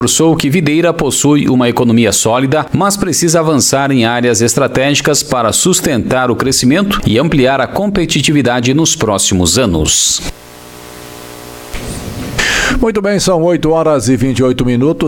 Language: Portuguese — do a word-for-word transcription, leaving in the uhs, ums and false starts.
reforçou que Videira possui uma economia sólida, mas precisa avançar em áreas estratégicas para sustentar o crescimento e ampliar a competitividade nos próximos anos. Muito bem, são oito horas e vinte e oito minutos.